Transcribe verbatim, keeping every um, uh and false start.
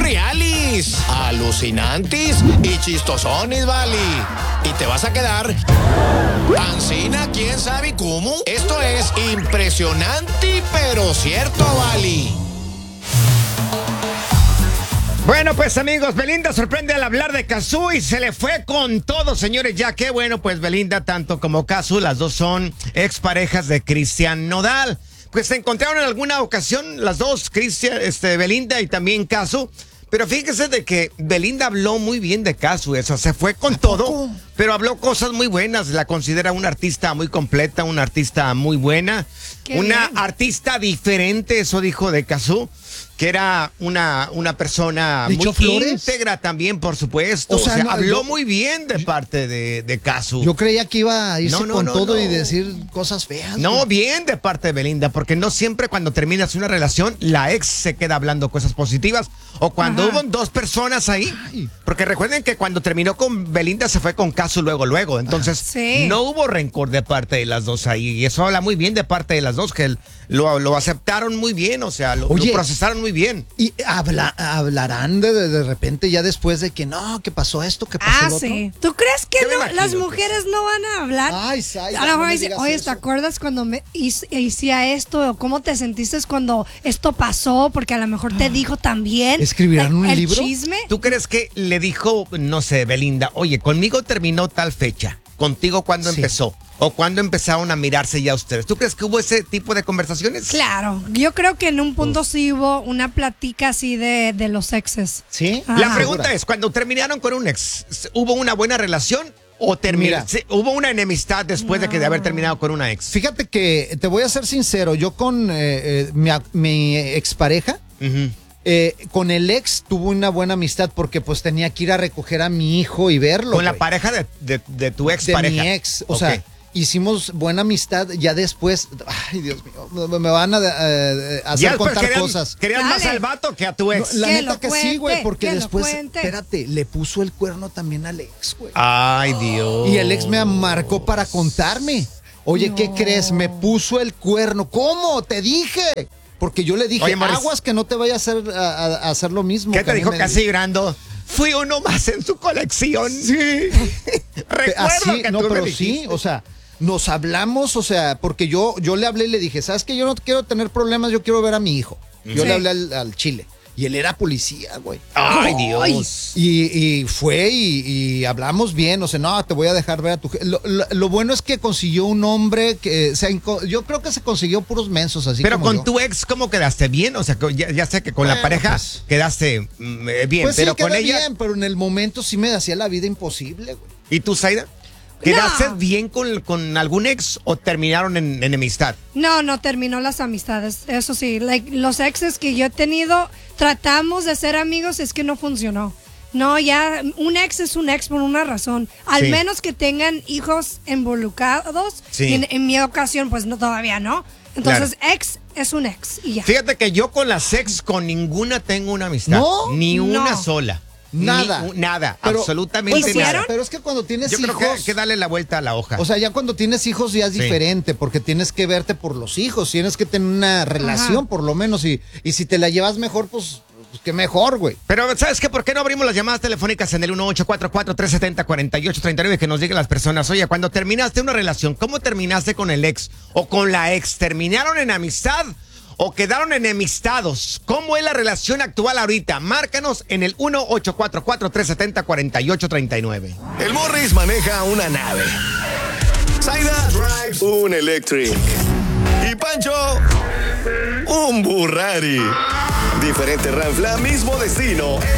reales, alucinantes y chistosones, vale. Y te vas a quedar ancina, quién sabe cómo. Esto es impresionante, pero cierto, vale. Bueno, pues amigos, Belinda sorprende al hablar de Cazzu y se le fue con todo, señores, ya que bueno, pues Belinda tanto como Cazzu, las dos son exparejas de Cristian Nodal. Pues se encontraron en alguna ocasión las dos, Cristian, este, Belinda y también Cazzu. Pero fíjese de que Belinda habló muy bien de Cazzu, eso, se fue con todo, pero habló cosas muy buenas, la considera una artista muy completa, una artista muy buena, Qué una bien. artista diferente, eso dijo de Cazzu, que era una, una persona muy íntegra también, por supuesto. O sea, o sea no, habló yo, muy bien de parte de, de Cazzu. Yo creía que iba a irse no, no, con no, todo no. y decir cosas feas. No, güey. bien de parte de Belinda, porque no siempre cuando terminas una relación, la ex se queda hablando cosas positivas. O cuando Ajá. hubo dos personas ahí. Ay. Porque recuerden que cuando terminó con Belinda se fue con Cazzu luego, luego. Entonces, sí. no hubo rencor de parte de las dos ahí. Y eso habla muy bien de parte de las dos, que lo, lo aceptaron muy bien, o sea, lo, Oye, lo procesaron muy bien. Y habla, hablarán de, de, de repente ya después de que no, que pasó esto, que pasó ah, lo otro. Sí. ¿Tú crees que no, las mujeres no van a hablar? Ay, Sai, a lo mejor no dice, oye, eso. ¿te acuerdas cuando me hacía esto? ¿O cómo te sentiste cuando esto pasó? Porque a lo mejor te dijo también. ¿Escribirán un el libro? Chisme. ¿Tú crees que le dijo, no sé, Belinda, oye, conmigo terminó tal fecha? ¿Contigo cuándo sí. empezó? ¿O cuándo empezaron a mirarse ya ustedes? ¿Tú crees que hubo ese tipo de conversaciones? Claro, yo creo que en un punto Uf. sí hubo una plática así de, de los exes. ¿Sí? Ajá. La pregunta es, cuando terminaron con un ex, ¿hubo una buena relación o terminó? ¿Hubo una enemistad después no. de que de haber terminado con una ex? Fíjate que, te voy a ser sincero, yo con eh, eh, mi, mi expareja, uh-huh. Eh, con el ex tuvo una buena amistad porque pues tenía que ir a recoger a mi hijo y verlo. ¿Con wey. la pareja de, de, de tu ex pareja? De mi ex, o okay. sea, hicimos buena amistad ya después. Ay, Dios mío, me van a eh, hacer contar querían, cosas. Querías más al vato que a tu ex. No, la que neta que cuente, sí, güey, porque después, cuente. espérate, le puso el cuerno también al ex, güey. Ay, Dios. Y el ex me marcó para contarme. Oye, no. ¿qué crees? Me puso el cuerno. ¿Cómo? Te dije. Porque yo le dije, Oye, aguas que no te vaya a hacer, a, a hacer lo mismo. ¿Qué te dijo casi llorando? Fui uno más en su colección. Sí. Recuerdo Así, que no, tú pero me sí, o sea, nos hablamos, o sea, porque yo, yo le hablé y le dije, ¿sabes qué? Yo no quiero tener problemas, yo quiero ver a mi hijo. Yo sí. le hablé al, al Chile. Y él era policía, güey. Ay, Dios. Y, y fue y, y hablamos bien, o sea, no, te voy a dejar ver a tu... Lo, lo, lo bueno es que consiguió un hombre que... O sea, yo creo que se consiguió puros mensos, así Pero como con yo. tu ex, ¿cómo quedaste? ¿Bien? O sea, ya, ya sé que con bueno, la pareja pues, quedaste mm, bien, pues pero sí, con ella... bien, pero en el momento sí me hacía la vida imposible, güey. ¿Y tú, Zaida? ¿Quedaste no. bien con, con algún ex o terminaron en enemistad? No, no, terminó las amistades, eso sí. Like, los exes que yo he tenido, tratamos de ser amigos, es que no funcionó. No, ya, un ex es un ex por una razón. Al sí. menos que tengan hijos involucrados. Sí. Y en, en mi ocasión, pues no, todavía no. Entonces, claro. ex es un ex y ya. Fíjate que yo con las ex, con ninguna tengo una amistad. ¿No? Ni no. una sola. Nada. Ni, nada, pero, absolutamente nada. Pero es que cuando tienes Yo hijos... creo que hay que darle la vuelta a la hoja. O sea, ya cuando tienes hijos ya es sí. diferente, porque tienes que verte por los hijos, tienes que tener una relación Ajá. por lo menos, y, y si te la llevas mejor, pues... Pues qué mejor, güey. Pero, ¿sabes qué? ¿Por qué no abrimos las llamadas telefónicas en el uno ocho cuatro cuatro, tres siete cero, cuatro ocho tres nueve que nos digan las personas? Oye, cuando terminaste una relación, ¿cómo terminaste con el ex o con la ex? ¿Terminaron en amistad o quedaron enemistados? ¿Cómo es la relación actual ahorita? Márcanos en el uno ocho cuatro cuatro, tres siete cero, cuatro ocho tres nueve. El Morris maneja una nave. Zaida drives un Electric. Y Pancho, un Burrari. Diferente ranfla, mismo destino.